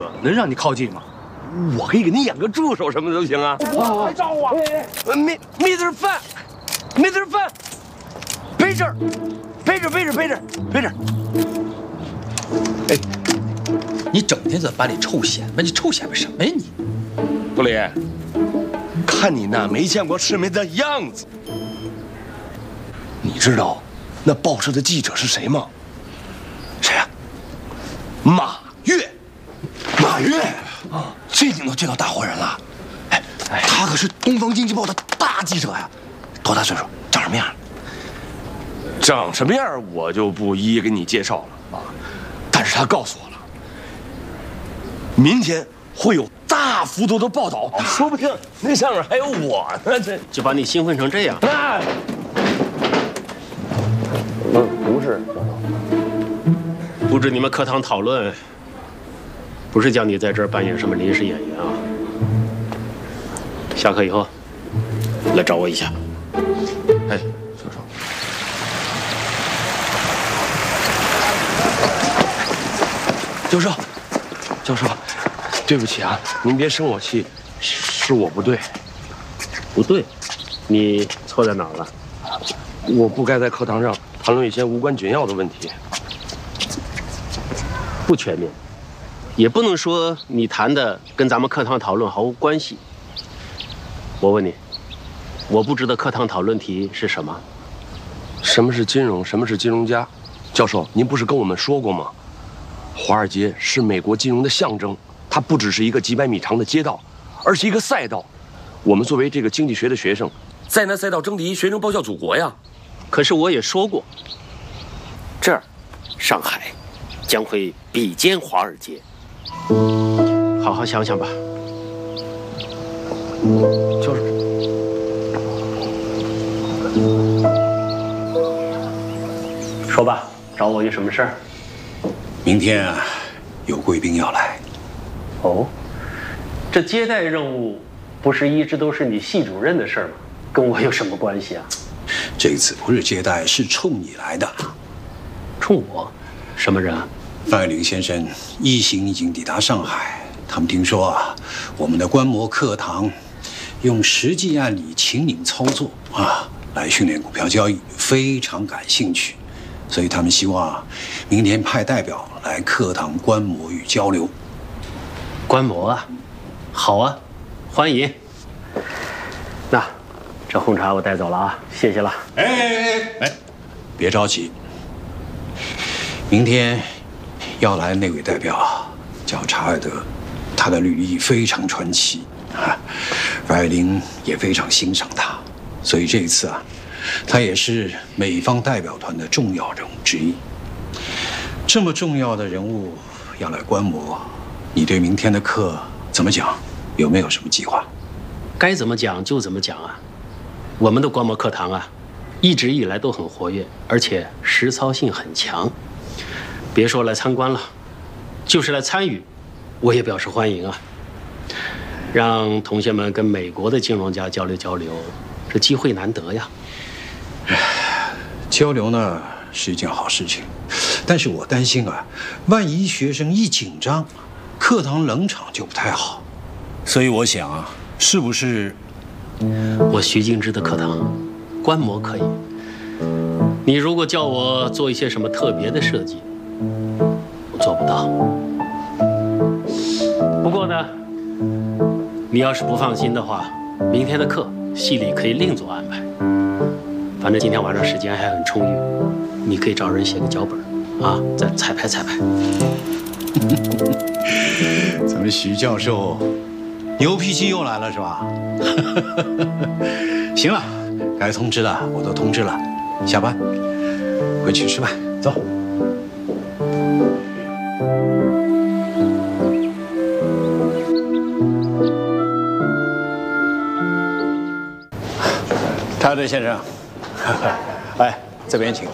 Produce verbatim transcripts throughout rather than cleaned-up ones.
能让你靠近吗？ 我可以给你演个助手什么的都行啊。 我来找我。 米米德范，米德范，背这儿，背着背着背着背着。 哎，你整天在班里臭显摆，你臭显摆什么呀你？ 不离，看你那没见过世面的样子。你知道那报社的记者是谁吗？谁呀？马跃。马跃啊，这已经都见到大活人了。哎，他可是《东方经济报》的大记者呀，多大岁数？长什么样？长什么样我就不一一给你介绍了啊。但是他告诉我了，明天会有大幅度的报道，说不定那上面还有我呢。这就把你兴奋成这样？ 哎，嗯，不是， 布置你们课堂讨论。不是叫你在这儿扮演什么临时演员啊！下课以后来找我一下。 哎，教授，教授，教授，对不起啊，您别生我气，是我不对。 不对，你错在哪儿了？ 我不该在课堂上谈论一些无关紧要的问题。 不全面。也不能说你谈的跟咱们课堂讨论毫无关系。我问你，我布置的课堂讨论题是什么？ 什么是金融？什么是金融家？教授，您不是跟我们说过吗？华尔街是美国金融的象征，它不只是一个几百米长的街道，而是一个赛道。我们作为这个经济学的学生，在那赛道争题，学生报效祖国呀。 可是我也说过，这儿，上海，将会比肩华尔街。好好想想吧。 就是， 说吧，找我有什么事儿？ 明天啊，有贵宾要来。 哦，这接待任务不是一直都是你系主任的事儿吗？跟我有什么关系啊？ 这次不是接待，是冲你来的。 冲我？什么人啊？ 范爱玲先生一行已经抵达上海，他们听说啊，我们的观摩课堂用实际案例情景操作啊，来训练股票交易，非常感兴趣，所以他们希望明天派代表来课堂观摩与交流。 观摩啊，好啊，欢迎。那这红茶我带走了啊，谢谢了。 哎哎哎哎，别着急，明天要来那位代表叫查尔德，他的履历非常传奇啊，范爱玲也非常欣赏他，所以这一次啊，他也是美方代表团的重要人物之一。这么重要的人物要来观摩，你对明天的课怎么讲？有没有什么计划？ 该怎么讲就怎么讲啊。我们的观摩课堂啊，一直以来都很活跃，而且实操性很强。别说来参观了，就是来参与，我也表示欢迎啊。让同学们跟美国的金融家交流交流，这机会难得呀。 交流呢是一件好事情，但是我担心啊，万一学生一紧张，课堂冷场就不太好。所以我想啊，是不是我徐静之的课堂观摩可以，你如果叫我做一些什么特别的设计，我做不到。不过呢，你要是不放心的话，明天的课系里可以另做安排。反正今天晚上时间还很充裕，你可以找人写个脚本啊，再彩排彩排。 咱们徐教授牛脾气又来了是吧？行了，该通知的我都通知了，下班回去吃饭，走。查尔德先生，来这边请。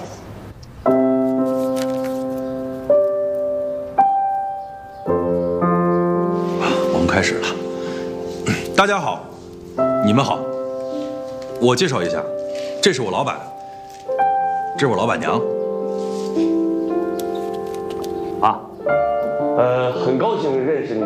我们开始了。大家好，你们好。我介绍一下，这是我老板，这是我老板娘。 啊，呃， 很高兴认识你。